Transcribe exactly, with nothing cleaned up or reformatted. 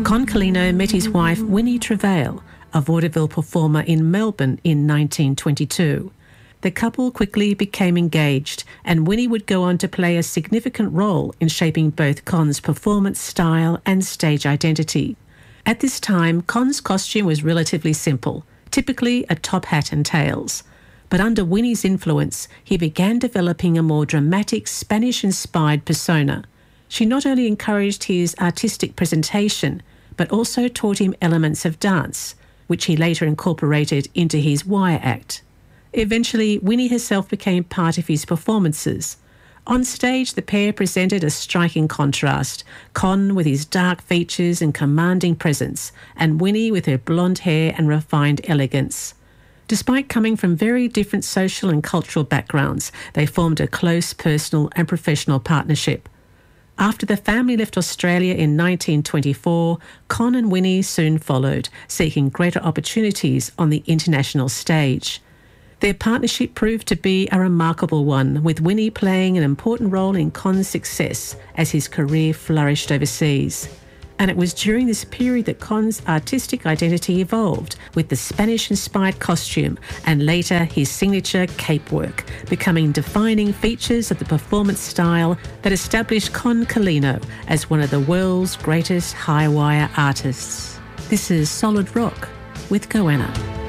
Con Carlino met his wife Winnie Travail, a vaudeville performer in Melbourne in nineteen twenty-two. The couple quickly became engaged, and Winnie would go on to play a significant role in shaping both Con's performance style and stage identity. At this time, Con's costume was relatively simple, typically a top hat and tails. But under Winnie's influence, he began developing a more dramatic Spanish-inspired persona. She not only encouraged his artistic presentation, but also taught him elements of dance, which he later incorporated into his wire act. Eventually, Winnie herself became part of his performances. On stage, the pair presented a striking contrast, Con with his dark features and commanding presence, and Winnie with her blonde hair and refined elegance. Despite coming from very different social and cultural backgrounds, they formed a close personal and professional partnership. After the family left Australia in nineteen twenty-four, Con and Winnie soon followed, seeking greater opportunities on the international stage. Their partnership proved to be a remarkable one, with Winnie playing an important role in Con's success as his career flourished overseas. And it was during this period that Con's artistic identity evolved, with the Spanish-inspired costume and later his signature cape work, becoming defining features of the performance style that established Con Carlino as one of the world's greatest high-wire artists. This is Solid Rock with Goanna.